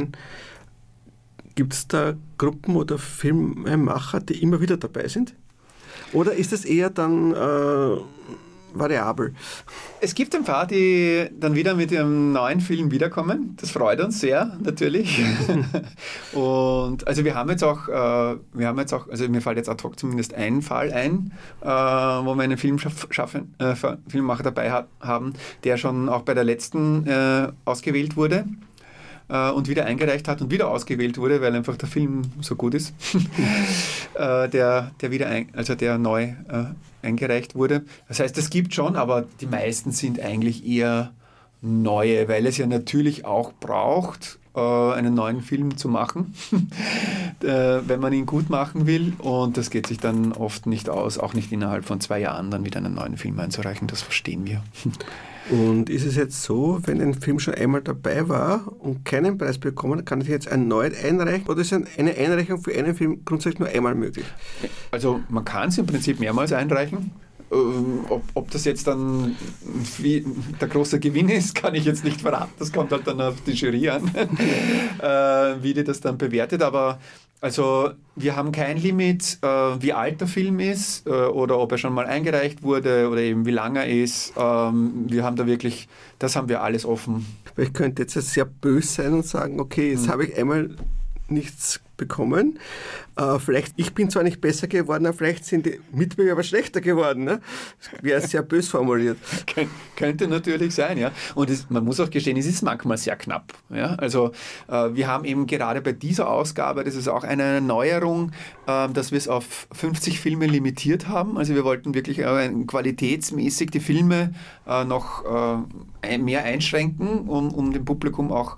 sein. Gibt es da Gruppen oder Filmemacher, die immer wieder dabei sind? Oder ist es eher dann variabel? Es gibt ein paar, die dann wieder mit ihrem neuen Film wiederkommen. Das freut uns sehr, natürlich. Und also wir haben jetzt auch, also mir fällt jetzt ad hoc zumindest ein Fall ein, wo wir einen Filmemacher dabei haben, der schon auch bei der letzten ausgewählt wurde. Und wieder eingereicht hat und wieder ausgewählt wurde, weil einfach der Film so gut ist, der neu eingereicht wurde. Das heißt, es gibt schon, aber die meisten sind eigentlich eher neue, weil es ja natürlich auch braucht, einen neuen Film zu machen, wenn man ihn gut machen will. Und das geht sich dann oft nicht aus, auch nicht innerhalb von 2 Jahren dann wieder einen neuen Film einzureichen. Das verstehen wir. Und ist es jetzt so, wenn ein Film schon einmal dabei war und keinen Preis bekommen, kann ich jetzt erneut einreichen? Oder ist eine Einreichung für einen Film grundsätzlich nur einmal möglich? Also man kann es im Prinzip mehrmals einreichen. Ob das jetzt dann wie der große Gewinn ist, kann ich jetzt nicht verraten. Das kommt halt dann auf die Jury an, wie die das dann bewertet. Aber also wir haben kein Limit, wie alt der Film ist oder ob er schon mal eingereicht wurde oder eben wie lang er ist. Wir haben da wirklich, das haben wir alles offen. Ich könnte jetzt sehr böse sein und sagen, okay, jetzt habe ich einmal nichts bekommen. Vielleicht, ich bin zwar nicht besser geworden, aber vielleicht sind die Mitbewerber schlechter geworden. Ne? Das wäre sehr bös formuliert. Könnte natürlich sein, ja. Und man muss auch gestehen, es ist manchmal sehr knapp. Ja? Also wir haben eben gerade bei dieser Ausgabe, das ist auch eine Neuerung, dass wir es auf 50 Filme limitiert haben. Also wir wollten wirklich qualitätsmäßig die Filme noch mehr einschränken, um dem Publikum auch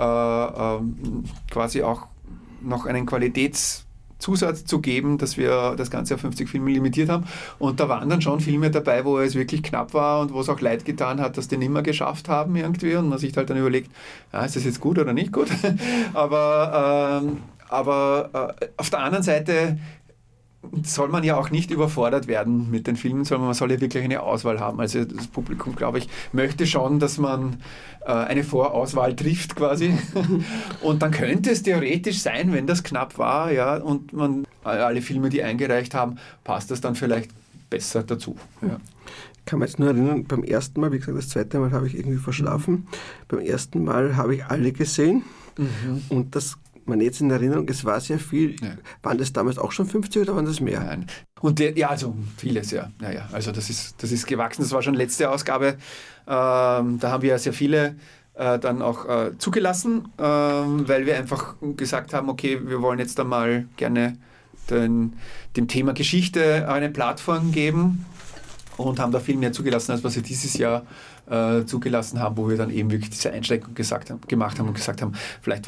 quasi auch noch einen Qualitätszusatz zu geben, dass wir das Ganze auf 50 Filme limitiert haben. Und da waren dann schon Filme dabei, wo es wirklich knapp war und wo es auch leid getan hat, dass die nicht mehr geschafft haben irgendwie. Und man sich halt dann überlegt, ja, ist das jetzt gut oder nicht gut? aber auf der anderen Seite soll man ja auch nicht überfordert werden mit den Filmen, sondern man soll ja wirklich eine Auswahl haben. Also das Publikum, glaube ich, möchte schon, dass man eine Vorauswahl trifft quasi. Und dann könnte es theoretisch sein, wenn das knapp war, ja, und man alle Filme, die eingereicht haben, passt das dann vielleicht besser dazu. Ja. Ich kann mich jetzt nur erinnern, beim ersten Mal, wie gesagt, das zweite Mal habe ich irgendwie verschlafen. Beim ersten Mal habe ich alle gesehen und das man jetzt in Erinnerung, es war sehr viel. Ja. Waren das damals auch schon 50 oder waren das mehr? Nein. Und also vieles, ja. Ja. Also das ist gewachsen. Das war schon letzte Ausgabe. Da haben wir ja sehr viele dann auch zugelassen, weil wir einfach gesagt haben, okay, wir wollen jetzt einmal gerne dem Thema Geschichte eine Plattform geben und haben da viel mehr zugelassen, als was wir dieses Jahr zugelassen haben, wo wir dann eben wirklich diese Einschränkung gemacht haben und gesagt haben, vielleicht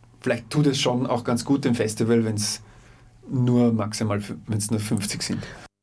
tut es schon auch ganz gut im Festival, wenn es nur 50 sind.